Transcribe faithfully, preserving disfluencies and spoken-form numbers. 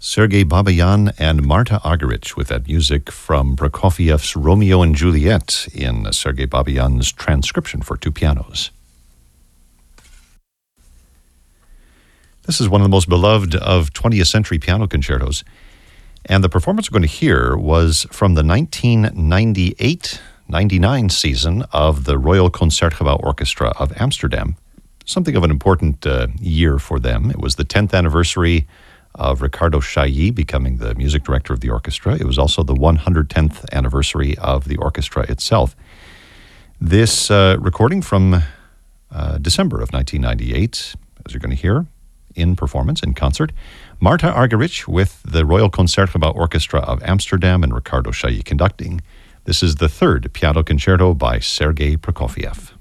Sergei Babayan and Marta Argerich with that music from Prokofiev's Romeo and Juliet in Sergei Babayan's transcription for two pianos. This is one of the most beloved of twentieth century piano concertos, and the performance we're going to hear was from the nineteen ninety-eight ninety-nine season of the Royal Concertgebouw Orchestra of Amsterdam. Something of an important uh, year for them. It was the tenth anniversary of Ricardo Chailly becoming the music director of the orchestra. It was also the one hundred tenth anniversary of the orchestra itself. This uh, recording from uh, December of nineteen ninety-eight, as you're going to hear, in performance, in concert, Marta Argerich with the Royal Concertgebouw Orchestra of Amsterdam and Ricardo Chailly conducting. This is the third piano concerto by Sergei Prokofiev.